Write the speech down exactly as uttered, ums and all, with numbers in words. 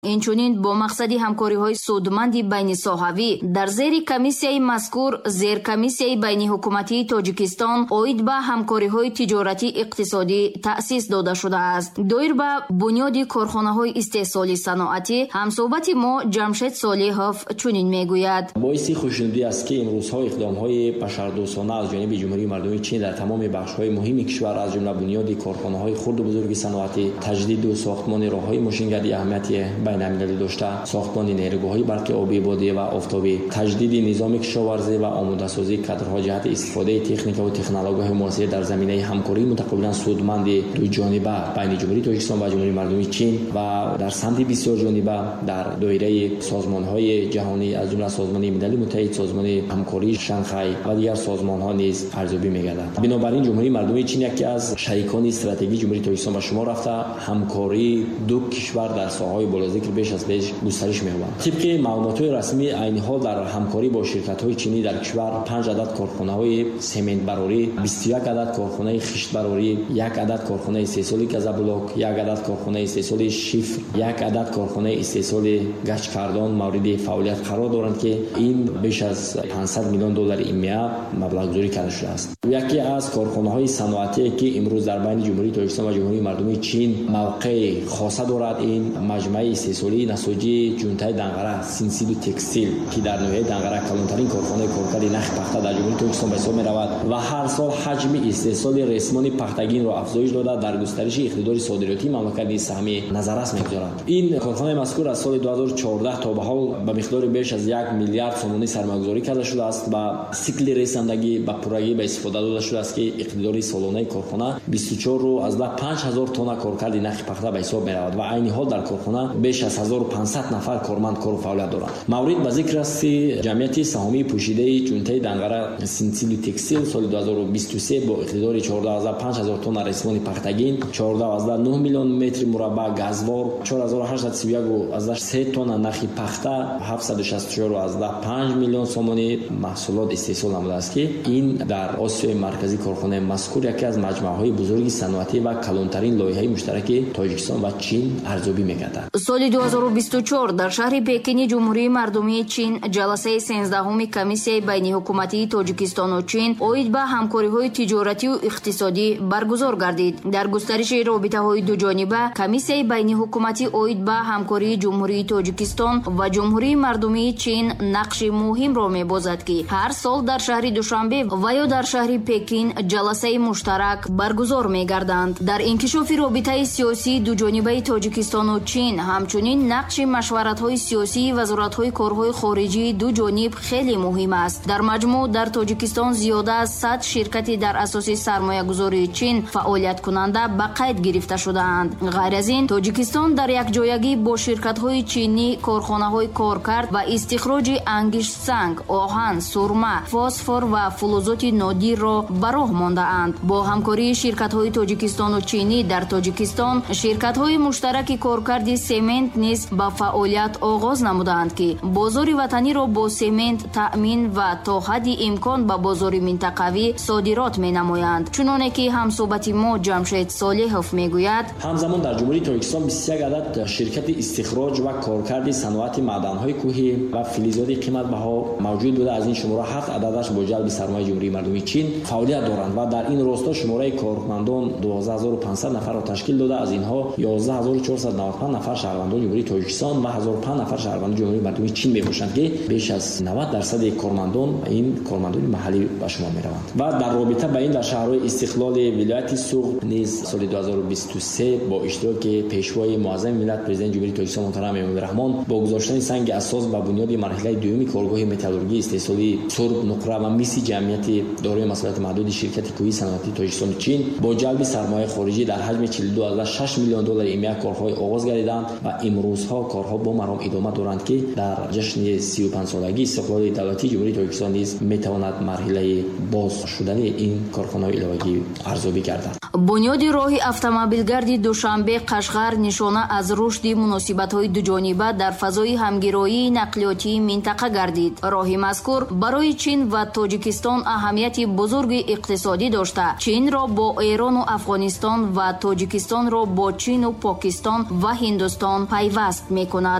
инчунин бо мақсади ҳамкориҳои судманди байни соҳавӣ дар зери комиссияи мазкур зеркомиссияи байниҳукуматии Тоҷикистон оид ба ҳамкориҳои тиҷоратӣ иқтисодӣ таъсис дода шудааст. доир ба бунёди корхонаҳои истеҳсоли саноатӣ ҳамсӯҳбати мо Ҷамшед Солиҳов чунин мегӯяд. боиси хушнудӣ аст ки имрӯзҳо иқдомҳои пашардӯстона аз ҷониби ҷумҳурии мардуми чин дар тамоми бахшҳои муҳими кишвар аз ҷумла бунёди корхонаҳои хурду бузурги саноатӣ, таҷдиду сохтмони роҳҳои мошингади аҳамияти байналмилалӣ дошта, сохтмони нерӯгоҳои барқи обӣ, бодӣ ва офтобӣ, таҷдиди низоми кишоварзӣ ва омодасозии кадрҳо ҷиҳати истифодаи техникаву технологияҳои муосир дар заминаи ҳамкории мутақобилан судманди дуҷониба байни ҷумҳурии Тоҷикистон ва ҷумҳурии мардуми чин ва дар самти бисёрҷониба дар доираи созмонҳои ҷаҳонӣ аз ҷумла созмони милали муттаҳид, созмони ҳамкории Шанхай ва дигар созмонҳо низ арзёбӣ мегардад. бинобар ин ҷумҳурии мардуми чин яке аз шарикони стратегии ҷумҳурии Тоҷикистон ба шумор рафта, ҳамкории ду кишвар дар соҳаҳои болозикр беш аз беш густариш меёбад. тибқи маълумотҳои расмӣ айни ҳол дар ҳамкорӣ бо ширкатҳои чинӣ дар кишвар панҷ адад корхонаҳои сементбарорӣ, бисту як адад корхонаи хиштбарорӣ, як адад корхонаи истеҳсоли газоблок, як адад корхонаи истеҳсоли шифр, як адад корхонаи истеҳсоли гачкардон мавриди фаъолият қарор доранд ки ин беш аз панҷсад миллион доллари имия маблағгузорӣ карда шудааст. яке аз корхонаҳои саноатие ки имрӯз дар байни ҷумҳурии Тоҷикистон ва ҷумҳурии мардуми чин мавқеи хоса дорад, ин маҷмӯаи истеҳсолии насоҷии ҷунтаи Данғара Синсиду текстил ки дар ноҳияи Данғара калонтарин корхонаи коркари нахи пахта дар ҷумҳурии Тоҷикистон ба ҳисоб меравад ва ҳар сол ҳаҷми истеҳсоли ресмони пахтагинро афзоиш дода дар густариши иқтидори содироти мамлакат низ саҳми назаррас мегузорад. ин корхонаи мазкур аз соли ду ҳазору чордаҳ то ба ҳол ба миқдори беш аз як миллиард сомонӣ сармоягузорӣ карда шудааст ва сикли ресандагӣ ба пуррагӣ ба истифода дода шудааст ки иқтидори солонаи корхона бисту чору азда панҷ ҳазор тонна коркарди нахи пахта ба ҳисоб меравад ва айни ҳол дар корхона беш аз ҳазору панҷсад нафар корманд кору фаъолият доранд. маврид ба зикр аст ки ҷамъияти саҳомии пӯшидаи ҷунтаи Данғара Синсиду текстил соли ду ҳазору бисту се бо иқтидори чордаҳ азда панҷ ҳазор тонна ресмони пахтагин, чордаҳ азда нӯҳ миллион метри мураббаъ газвор, чор ҳазору ҳаштсад и як азда се тонна нахи пахта, ҳафтсаду шасту чору азда панҷ миллион сомонӣ маҳсулот истеҳсол намудааст ки ин дар Осиёи марказӣ корхонаи мазкур яке аз маҷмӯъаҳои бузурги саноатӣ ва калонтарин лоиҳаи муштараки Тоҷикистон ва Чин арзёбӣ мегардад. соли ду ҳазору бисту чор дар шаҳри Пекини ҷумҳурии мардумии Чин ҷаласаи сенздаҳуми комиссияи байниҳукуматии Тоҷикистону Чин оид ба ҳамкориҳои тиҷоративу иқтисодӣ баргузор гардид. дар густариши робитаҳои дуҷониба комиссияи байниҳукуматӣ оид ба ҳамкории ҷумҳурии Тоҷикистон ва ҷумҳурии мардумии Чин нақши муҳимро мебозад ки ҳар сол дар шаҳри Душанбе ва ё дар шаҳри Пекин ҷаласаи муштарак баргузор мегарданд. дар инкишофи робитаи сиёсии дуҷонибаи Тоҷикистону Чин ҳамчунин нақши машваратҳои сиёсии вазоратҳои корҳои хориҷии дуҷониб хеле муҳим аст. дар маҷмӯъ дар Тоҷикистон зиёда аз сад ширкати дар асоси сармоягузории Чин фаъолияткунанда ба қайд гирифта шудаанд. ғайр аз ин Тоҷикистон дар якҷоягӣ бо ширкатҳои чинӣ корхонаҳои коркард ва истихроҷи ангишсанг, оҳан, сурма, фосфор ва фулузоти нодирро ба роҳ мондаанд. бо ҳамкории ширкатҳои тоҷикистону чинӣ дар Тоҷикистон ширкатҳои муштараки коркарди семент низ ба фаъолият оғоз намуданд ки бозори ватаниро бо семент таъмин ва то ҳадди имкон ба бозори минтақавӣ содирот менамоянд. чуноне ки ҳамсӯҳбати мо Ҷамшед Солиҳов мегӯяд, ҳамзамон дар ҷумҳурии Тоҷикистон бисту як адад ширкати истихроҷ ва коркарди саноати маъданҳои кӯҳӣ ва филизоти қиматбаҳо мавҷуд буда, аз ин шумора ҳафт ададаш бо ҷалби сармояи ҷумҳурии мардуми Чин фаъолият доранд ва дар ин росто шумораи кормандон дувоздаҳ ҳазору панҷсад нафарро ташкил дода, аз инҳо ёздаҳ ҳазору чорсад навод панҷ нафар шаҳрвандони ҷумҳурии Тоҷикистон ва ҳазору панҷ нафар шаҳрвандони ҷумҳурии мардуми Чин мебошанд ки беш аз навад дарсади кормандон ин кормандони маҳаллӣ ба шумор мераванд. ва дар робита ба ин дар шаҳрҳои истиқлоли вилояти Суғд низ соли ду ҳазору бисту се бо иштироки пешвои муаззами миллат президенти ҷумҳурии Тоҷикистон муҳтарам Эмомали Раҳмон бо гузоштани санги асос ба бунёди марҳилаи дуюми коргоҳи металлургии истеҳсоли сурб, нуқра ва миси ҷамъияти дорои масъулияти маҳдуди ширкати кӯҳии саноатии Тоҷикистони Чин бо ҷалби сармояи хориҷӣ дар ҳаҷми чилу ду азда шаш миллион доллари имия корҳои оғоз гардиданд ва имрӯзҳо корҳо бо маром идома доранд ки дар ҷашни сию панҷсолагии истиқлоли давлатии ҷумҳурии Тоҷикистон низ метавонад марҳилаи боз шудани ин корхонаҳои иловагӣ арзёбӣ гардад. бунёди роҳи автомобилгарди душанбе қашғар нишона аз рушди муносибатҳои дуҷониба дар фазои ҳамгироии нақлиётии минтақа гардид. роҳи мазкур барои чин ва тоҷикистон аҳамияти бузурги иқтисодӣ дошта, чинро бо эрону афғонистон ва тоҷикистонро бо чину покистон ва ҳиндустон пайваст мекунад.